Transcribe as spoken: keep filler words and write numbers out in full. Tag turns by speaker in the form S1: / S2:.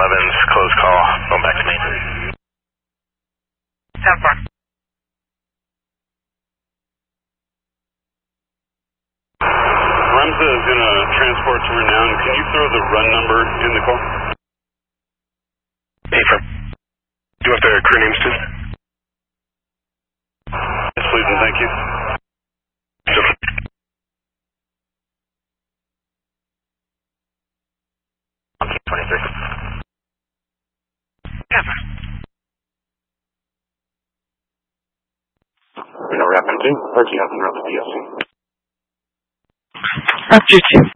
S1: elevens, close call, going back to main.
S2: ten four.
S3: Ramza is going to transport to Renown. Can you throw the run number in the call?
S1: Affirm. Do you want the crew names too?
S3: Yes, please, and thank you.
S1: twenty-three.
S4: Reno Rapid two, thirteen up and around the D S C.
S2: Raptor two.